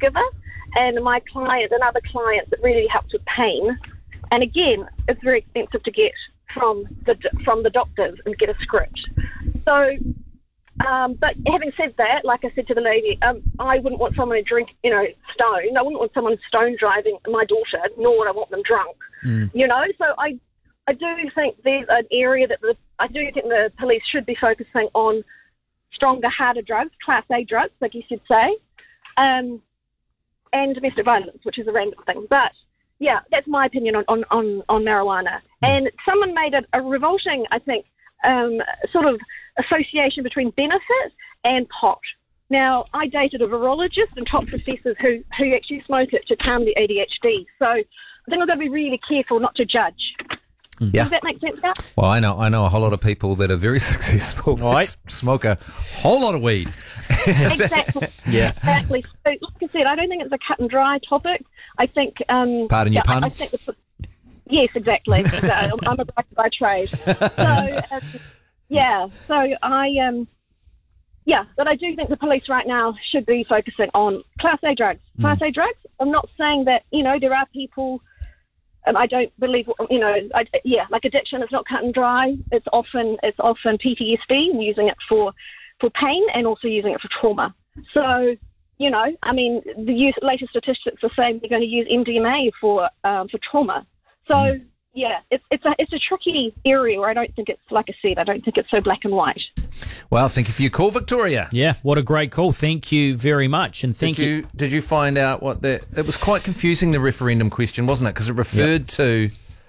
giver, and my clients and other clients, it really helps with pain. And again, it's very expensive to get from the doctors and get a script. So, but having said that, like I said to the lady, I wouldn't want someone to drink, stone. I wouldn't want someone stone driving my daughter, nor would I want them drunk. So I do think there's an area that I do think the police should be focusing on stronger, harder drugs, Class A drugs, like you should say, and domestic violence, which is a random thing. But yeah, that's my opinion on marijuana. And someone made a revolting, I think, sort of association between benefit and pot. Now, I dated a virologist and top professors who actually smoke it to calm the ADHD. So I think I've got to be really careful not to judge. Yeah. Does that make sense now? Well, I know a whole lot of people that are very successful that smoke a whole lot of weed. Exactly. Yeah. Exactly. So, like I said, I don't think it's a cut and dry topic. I think... Pardon your pun? Yes, exactly. I'm a biker by trade. So, but I do think the police right now should be focusing on Class A drugs. Class A drugs, I'm not saying that, there are people... I don't believe, like addiction is not cut and dry. It's often PTSD, and using it for pain and also using it for trauma. So, the latest statistics are saying they're going to use MDMA for trauma. So, it's a tricky area where I don't think it's, like I said, I don't think it's so black and white. Well, thank you for your call, Victoria. Yeah, what a great call. Thank you very much. And thank you. Did you find out it was quite confusing, the referendum question, wasn't it? Because it referred to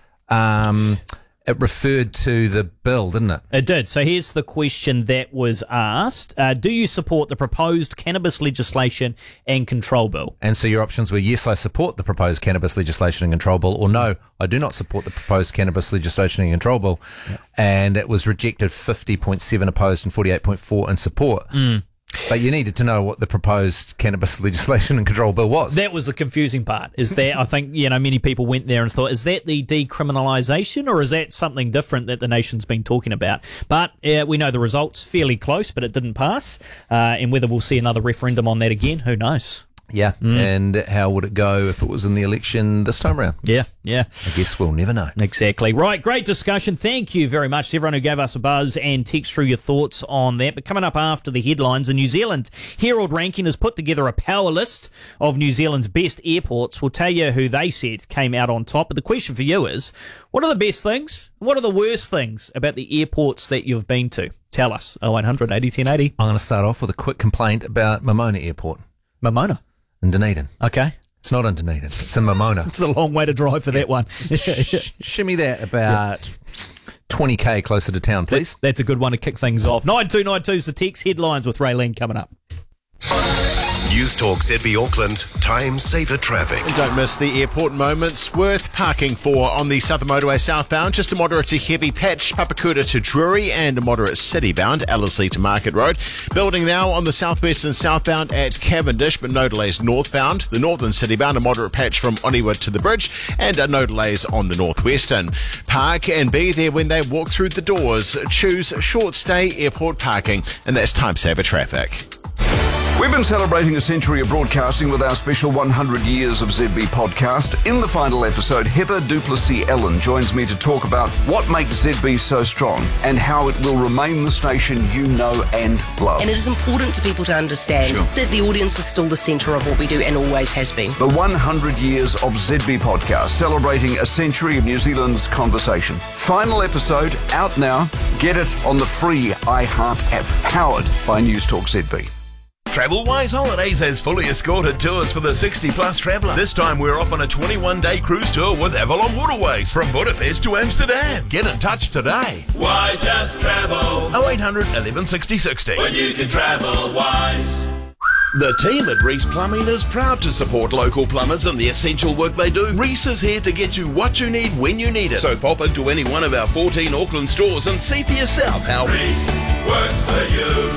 the bill, didn't it? It did. So here's the question that was asked. Do you support the proposed cannabis legislation and control bill? And so your options were, yes, I support the proposed cannabis legislation and control bill, or no, I do not support the proposed cannabis legislation and control bill. Yep. And it was rejected 50.7 opposed and 48.4 in support. But you needed to know what the proposed cannabis legislation and control bill was. That was the confusing part. Is that, I think, many people went there and thought, is that the decriminalisation or is that something different that the nation's been talking about? But we know the results fairly close, but it didn't pass. And whether we'll see another referendum on that again, who knows? Yeah, and how would it go if it was in the election this time around? Yeah. I guess we'll never know. Exactly. Right, great discussion. Thank you very much to everyone who gave us a buzz and text through your thoughts on that. But coming up after the headlines, the New Zealand Herald Ranking has put together a power list of New Zealand's best airports. We'll tell you who they said came out on top. But the question for you is, what are the best things? What are the worst things about the airports that you've been to? Tell us. 0800 80 1080. I'm going to start off with a quick complaint about Momona Airport. Momona? In Dunedin. Okay. It's not in Dunedin. It's in Momona. It's a long way to drive for that one. Shimmy that about 20k closer to town, please. That's a good one to kick things off. 9292 is the text. Headlines with Raylene coming up. News Talk ZB Auckland, time saver traffic. Don't miss the airport moments worth parking for on the Southern Motorway southbound. Just a moderate to heavy patch, Papakura to Drury, and a moderate citybound, Ellerslie to Market Road. Building now on the southwest and southbound at Cavendish, but no delays northbound. The northern citybound, a moderate patch from Oniwa to the bridge, and no delays on the northwestern. Park and be there when they walk through the doors. Choose short stay airport parking, and that's time saver traffic. We've been celebrating a century of broadcasting with our special 100 Years of ZB podcast. In the final episode, Heather Duplessis-Ellen joins me to talk about what makes ZB so strong and how it will remain the station you know and love. And it is important to people to understand that the audience is still the centre of what we do and always has been. The 100 Years of ZB podcast, celebrating a century of New Zealand's conversation. Final episode, out now. Get it on the free iHeart app, powered by News Talk ZB. Travelwise Holidays has fully escorted tours for the 60-plus traveller. This time we're off on a 21-day cruise tour with Avalon Waterways from Budapest to Amsterdam. Get in touch today. Why just travel? 0800 11 60 60. When you can travel wise. The team at Reese Plumbing is proud to support local plumbers and the essential work they do. Reese is here to get you what you need when you need it. So pop into any one of our 14 Auckland stores and see for yourself how Reese works for you.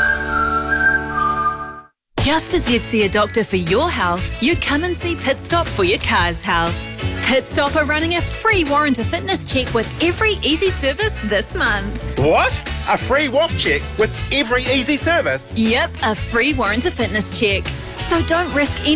Just as you'd see a doctor for your health, you'd come and see Pit Stop for your car's health. Pit Stop are running a free warranty fitness check with every easy service this month. What? A free WAF check with every easy service? Yep, a free warranty fitness check. So don't risk any